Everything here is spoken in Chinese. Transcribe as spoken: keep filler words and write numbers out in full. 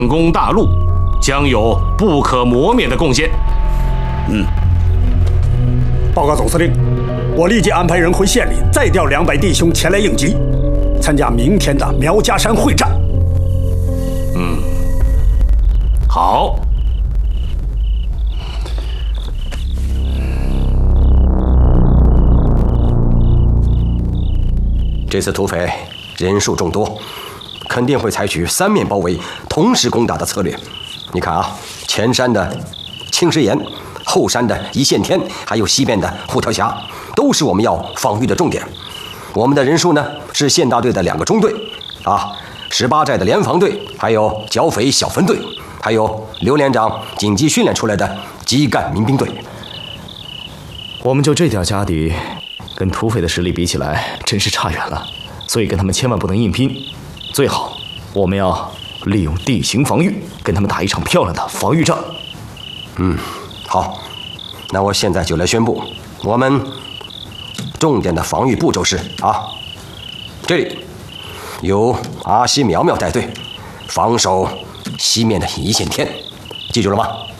攻大陆，将有不可磨灭的贡献。 嗯，报告总司令，我立即安排人回县里，再调两百弟兄前来应急，参加明天的苗家山会战。 嗯，好。 这次土匪人数众多，肯定会采取三面包围、同时攻打的策略。你看啊，前山的青石岩，后山的一线天，还有西边的虎跳峡，都是我们要防御的重点。我们的人数呢是县大队的两个中队啊，十八寨的联防队，还有剿匪小分队，还有刘连长紧急训练出来的基干民兵队。 我们就这点家底，跟土匪的实力比起来，真是差远了。所以跟他们千万不能硬拼，最好我们要利用地形防御，跟他们打一场漂亮的防御战。 嗯，好，那我现在就来宣布，我们重点的防御步骤是啊，这里由阿西苗苗带队防守西面的一线天，记住了吗？